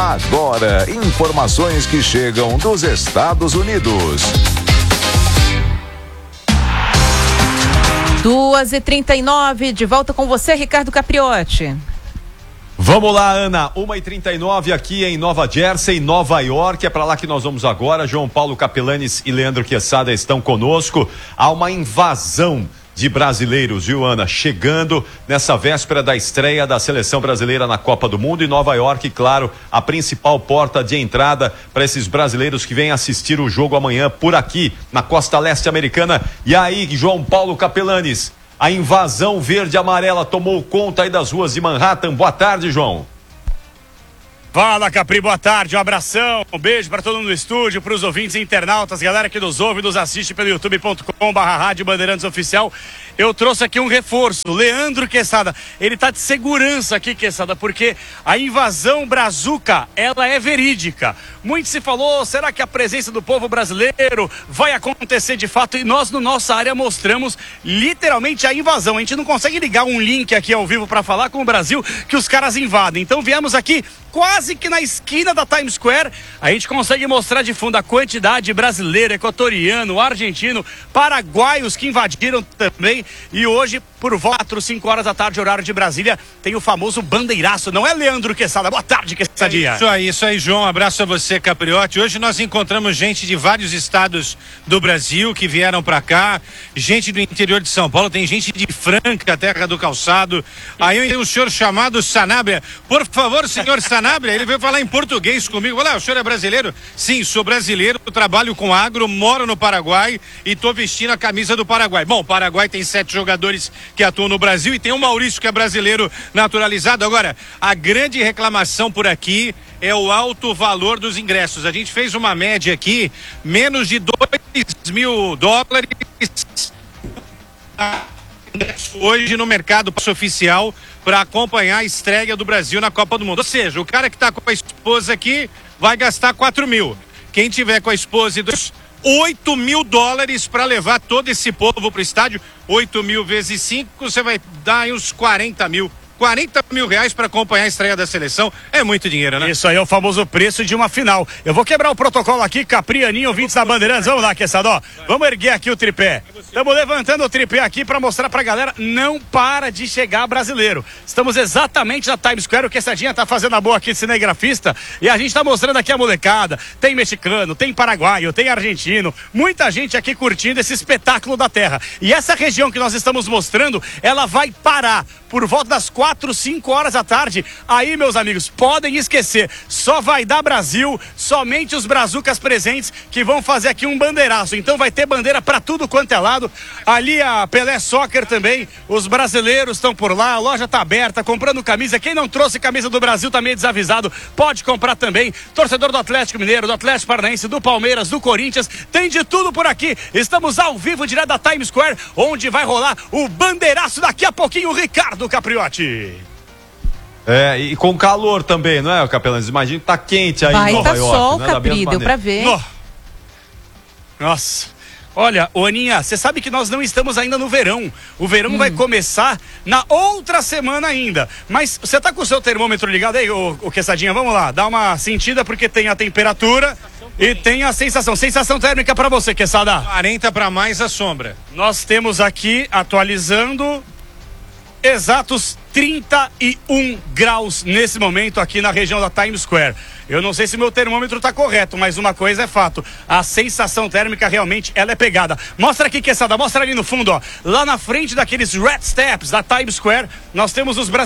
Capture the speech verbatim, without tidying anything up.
Agora, informações que chegam dos Estados Unidos. duas e trinta e nove, de volta com você, Ricardo Capriotti. Vamos lá, Ana, uma e trinta e nove aqui em Nova Jersey, Nova York, é para lá que nós vamos agora. João Paulo Capelanes e Leandro Quesada estão conosco. Há uma invasão de brasileiros, viu, Ana? Chegando nessa véspera da estreia da seleção brasileira na Copa do Mundo, e Nova York, claro, a principal porta de entrada para esses brasileiros que vêm assistir o jogo amanhã por aqui, na costa leste americana. E aí, João Paulo Capelanes, a invasão verde-amarela tomou conta aí das ruas de Manhattan. Boa tarde, João. Fala, Capri, boa tarde, um abração, um beijo para todo mundo no estúdio, para os ouvintes e internautas, galera que nos ouve e nos assiste pelo youtube ponto com barra rádio Bandeirantes Oficial. Eu trouxe aqui um reforço, Leandro Quesada, ele tá de segurança aqui, Quesada, porque a invasão brazuca, ela é verídica. Muito se falou, será que a presença do povo brasileiro vai acontecer de fato? E nós, no nossa área, mostramos literalmente a invasão. A gente não consegue ligar um link aqui ao vivo para falar com o Brasil que os caras invadem. Então viemos aqui quase que na esquina da Times Square, a gente consegue mostrar de fundo a quantidade de brasileiro, equatoriano, argentino, paraguaios que invadiram também. E hoje, por quatro, cinco horas da tarde, horário de Brasília, tem o famoso bandeiraço, não é, Leandro Quesada? Boa tarde, Quessadinha. É isso aí, isso aí, João. Um abraço a você, Capriotti. Hoje nós encontramos gente de vários estados do Brasil que vieram pra cá, gente do interior de São Paulo, tem gente de Franca, terra do calçado. Aí tem um senhor chamado Sanabria. Por favor, senhor Sanabria, ele veio falar em português comigo. Olha, o senhor é brasileiro? Sim, sou brasileiro, trabalho com agro, moro no Paraguai e tô vestindo a camisa do Paraguai. Bom, o Paraguai tem sete jogadores que atuam no Brasil e tem o Maurício, que é brasileiro naturalizado. Agora, a grande reclamação por aqui é o alto valor dos ingressos. A gente fez uma média aqui, menos de dois mil dólares hoje no mercado oficial para acompanhar a estreia do Brasil na Copa do Mundo. Ou seja, o cara que está com a esposa aqui vai gastar quatro mil. Quem tiver com a esposa e dos oito mil dólares para levar todo esse povo para o estádio. Oito mil vezes cinco, você vai dar aí uns quarenta mil. quarenta mil reais para acompanhar a estreia da seleção. É muito dinheiro, né? Isso aí é o famoso preço de uma final. Eu vou quebrar o protocolo aqui, Caprianinho, ouvintes da Bandeirantes. Vamos lá, Quessadó. Vamos erguer aqui o tripé. Estamos levantando o tripé aqui para mostrar pra galera, não para de chegar brasileiro. Estamos exatamente na Times Square, o Quessadinha tá fazendo a boa aqui de cinegrafista, e a gente tá mostrando aqui a molecada. Tem mexicano, tem paraguaio, tem argentino, muita gente aqui curtindo esse espetáculo da terra. E essa região que nós estamos mostrando, ela vai parar por volta das quatro, cinco horas da tarde. Aí, meus amigos, podem esquecer, só vai dar Brasil, somente os brazucas presentes que vão fazer aqui um bandeiraço. Então vai ter bandeira pra tudo quanto é lado. Ali a Pelé Soccer também, os brasileiros estão por lá, a loja tá aberta, comprando camisa. Quem não trouxe camisa do Brasil tá meio desavisado, pode comprar também. Torcedor do Atlético Mineiro, do Atlético Paranaense, do Palmeiras, do Corinthians, tem de tudo por aqui. Estamos ao vivo direto da Times Square, onde vai rolar o bandeiraço daqui a pouquinho, o Ricardo Capriotti. É, e com calor também, não é, Capelanes? Imagina que tá quente aí vai em Nova tá York. sol, né? Capri, deu pra ver. No... Nossa. Olha, ô Aninha, você sabe que nós não estamos ainda no verão. O verão hum. vai começar na outra semana ainda. Mas você tá com o seu termômetro ligado aí, ô, ô Quessadinha? Vamos lá, dá uma sentida porque tem a temperatura e tem a sensação. Sensação térmica pra você, Quesada. quarenta pra mais a sombra. Nós temos aqui, atualizando, exatos trinta e um graus nesse momento aqui na região da Times Square. Eu não sei se meu termômetro está correto, mas uma coisa é fato, a sensação térmica realmente ela é pegada. Mostra aqui, Quesada, mostra ali no fundo, ó, lá na frente daqueles red steps da Times Square, nós temos os brasileiros